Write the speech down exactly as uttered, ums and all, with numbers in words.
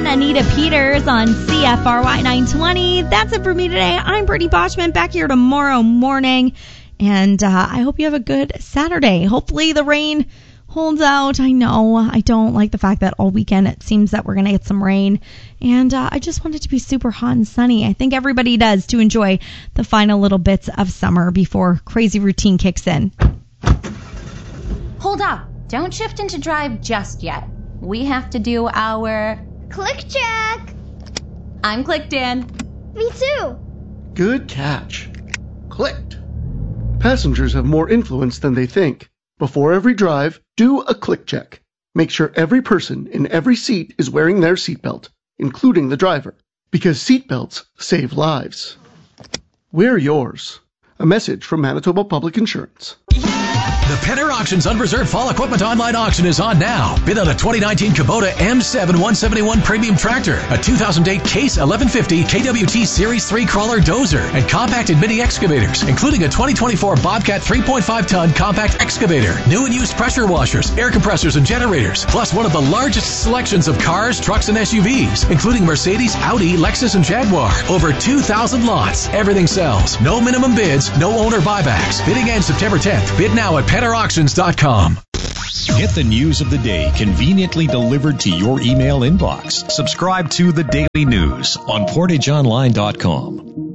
Anita Peters on C F R Y nine twenty. That's it for me today. I'm Brittany Boschman, back here tomorrow morning. And uh, I hope you have a good Saturday. Hopefully the rain holds out. I know I don't like the fact that all weekend it seems that we're going to get some rain. And uh, I just want it to be super hot and sunny. I think everybody does, to enjoy the final little bits of summer before crazy routine kicks in. Hold up. Don't shift into drive just yet. We have to do our... Click check. I'm clicked in. Me too. Good catch. Clicked. Passengers have more influence than they think. Before every drive, do a click check. Make sure every person in every seat is wearing their seatbelt, including the driver, because seatbelts save lives. Wear yours. A message from Manitoba Public Insurance. The Penner Auctions Unreserved Fall Equipment Online Auction is on now. Bid on a twenty nineteen Kubota M seven one seventy-one Premium Tractor, a two thousand eight Case eleven fifty K W T Series three Crawler Dozer, and compacted mini excavators, including a twenty twenty-four Bobcat three point five ton compact excavator, new and used pressure washers, air compressors, and generators, plus one of the largest selections of cars, trucks, and S U Vs, including Mercedes, Audi, Lexus, and Jaguar. Over two thousand lots. Everything sells. No minimum bids, no owner buybacks. Bidding ends September tenth. Bid now at penner auctions dot com. Get the news of the day conveniently delivered to your email inbox. Subscribe to The Daily News on portage online dot com.